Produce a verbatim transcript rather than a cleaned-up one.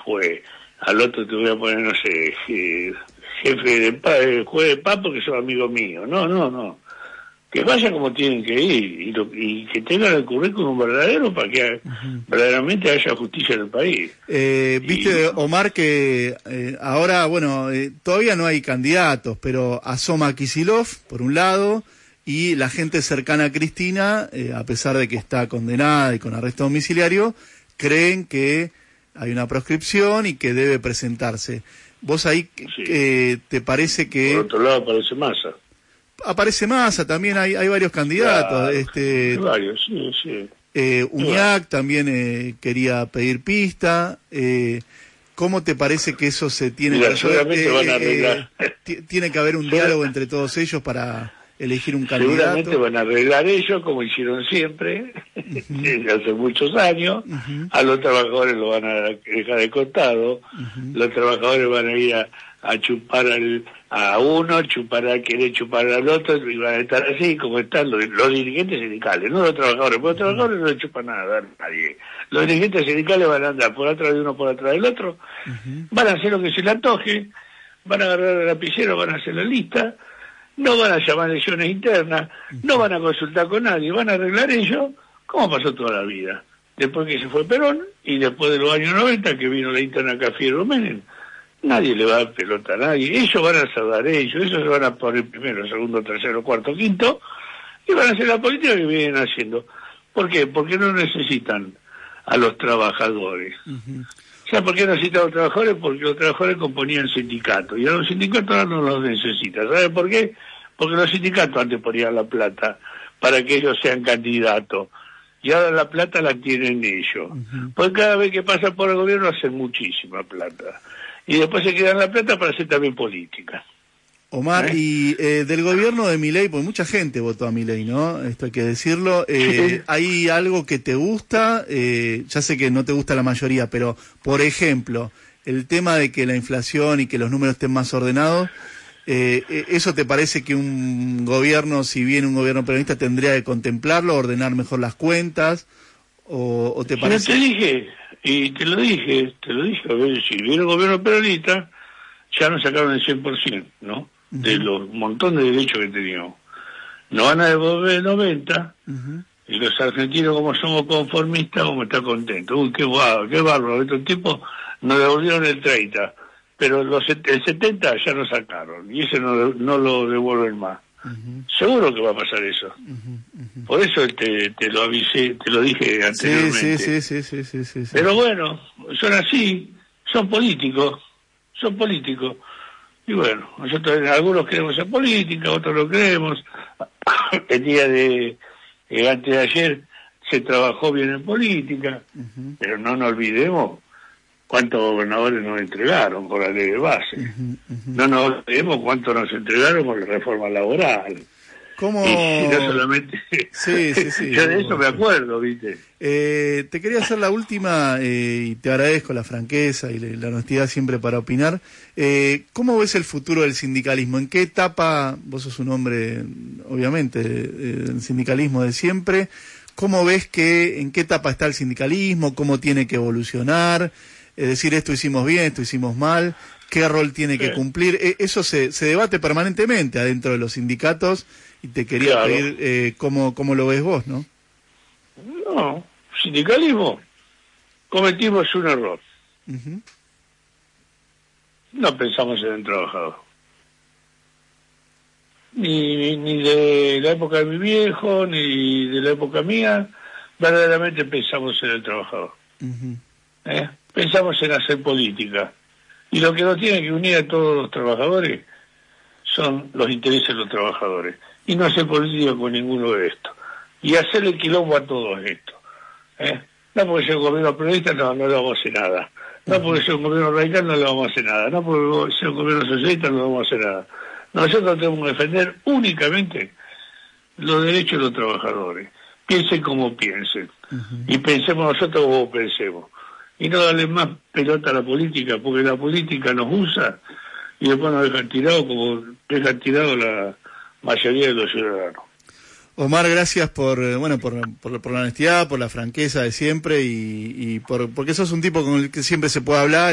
juez, al otro te voy a poner, no sé, jefe de paz, juez de paz porque sos amigo mío. No, no, no. Que vayan como tienen que ir y, lo, y que tengan el currículum verdadero para que uh-huh. verdaderamente haya justicia en el país. Eh, Viste, y, Omar, que eh, ahora, bueno, eh, todavía no hay candidatos, pero asoma Kicillof, por un lado, y la gente cercana a Cristina, eh, a pesar de que está condenada y con arresto domiciliario, creen que hay una proscripción y que debe presentarse. ¿Vos ahí sí. eh, te parece que...? Por otro lado aparece Massa. Aparece Massa, también hay hay varios candidatos. Claro, este hay varios, sí, sí. Eh, Uñac también eh, quería pedir pista. Eh, ¿Cómo te parece que eso se tiene Mira, que seguramente eh, van a arreglar? Eh, t- tiene que haber un diálogo entre todos ellos para elegir un candidato. Seguramente van a arreglar ellos, como hicieron siempre, uh-huh. desde hace muchos años. Uh-huh. A los trabajadores lo van a dejar de contado. Uh-huh. Los trabajadores van a ir a, a chupar al, a uno, chupar a querer chupar al otro, y van a estar así como están los, los dirigentes sindicales, no los trabajadores, porque los trabajadores no le chupan nada a nadie. Los dirigentes sindicales van a andar por atrás de uno, por atrás del otro, uh-huh. van a hacer lo que se le antoje, van a agarrar el lapicero, van a hacer la lista, no van a llamar a elecciones internas, uh-huh. no van a consultar con nadie, van a arreglar ellos, como pasó toda la vida. Después que se fue Perón, y después de los años noventa, que vino la interna Cafiero Menem, nadie le va a dar pelota a nadie. Ellos van a salvar ellos, ellos se van a poner primero, segundo, tercero, cuarto, quinto, y van a hacer la política que vienen haciendo. ¿Por qué? Porque no necesitan a los trabajadores. Uh-huh. ¿Sabes por qué necesitan a los trabajadores? Porque los trabajadores componían sindicatos, y a los sindicatos ahora no los necesitan. ¿Sabes por qué? Porque los sindicatos antes ponían la plata para que ellos sean candidatos, y ahora la plata la tienen ellos. Uh-huh. Porque cada vez que pasan por el gobierno hacen muchísima plata. Y después se quedan la plata para hacer también política. Omar, ¿Eh? y eh, del gobierno de Milei, pues mucha gente votó a Milei, ¿no? Esto hay que decirlo. Eh, sí. ¿Hay algo que te gusta? Eh, ya sé que no te gusta la mayoría, pero, por ejemplo, el tema de que la inflación y que los números estén más ordenados, eh, ¿eso te parece que un gobierno, si bien un gobierno peronista, tendría que contemplarlo, ordenar mejor las cuentas? ¿O, o te parece...? No te dije... Y te lo dije, te lo dije, a ver, si viene el gobierno peronista, ya nos sacaron el cien por ciento, ¿no? Uh-huh. De los montón de derechos que teníamos. Nos van a devolver el noventa, uh-huh. y los argentinos, como somos conformistas, vamos a estar contentos. Uy, qué guau, qué bárbaro, estos tipos nos devolvieron el treinta, pero los, el setenta ya nos sacaron, y ese no, no lo devuelven más. Uh-huh. Seguro que va a pasar eso. Uh-huh, uh-huh. Por eso te, te lo avisé, te lo dije anteriormente. Sí, sí, sí, sí, sí, sí, sí. Pero bueno, son así, son políticos, son políticos. Y bueno, nosotros algunos creemos en política, otros no creemos. El día de, eh, antes de ayer, se trabajó bien en política, uh-huh. pero no nos olvidemos cuántos gobernadores nos entregaron por la ley de base. Uh-huh, uh-huh. No nos olvidemos cuánto nos entregaron por la reforma laboral. ¿Cómo? Y no solamente... Sí, sí, sí. Yo de eso me acuerdo, ¿viste? Eh, te quería hacer la última, eh, y te agradezco la franqueza y la honestidad siempre para opinar. Eh, ¿Cómo ves el futuro del sindicalismo? ¿En qué etapa, vos sos un hombre, obviamente, del sindicalismo de siempre, cómo ves que, en qué etapa está el sindicalismo, cómo tiene que evolucionar? Es decir, esto hicimos bien, esto hicimos mal, qué rol tiene que cumplir. Eso se, se debate permanentemente adentro de los sindicatos, y te quería claro. pedir eh, cómo, cómo lo ves vos, ¿no? No, sindicalismo, cometimos un error. Uh-huh. No pensamos en el trabajador. Ni, ni de la época de mi viejo, ni de la época mía, verdaderamente pensamos en el trabajador. Uh-huh. ¿Eh? Pensamos en hacer política. Y lo que nos tiene que unir a todos los trabajadores son los intereses de los trabajadores. Y no hacer política con ninguno de estos. Y hacerle quilombo a todos estos. ¿Eh? No porque sea un gobierno periodista, no, no le vamos a hacer nada. No porque sea un gobierno radical, no le vamos a hacer nada. No porque sea un gobierno socialista, no le vamos a hacer nada. Nosotros tenemos que defender únicamente los derechos de los trabajadores. Piensen como piensen. Uh-huh. Y pensemos nosotros como pensemos. Y no darle más pelota a la política, porque la política nos usa y después nos dejan tirados como dejan tirados la mayoría de los ciudadanos. Omar, gracias por bueno por, por, por la honestidad, por la franqueza de siempre y, y por porque sos un tipo con el que siempre se puede hablar.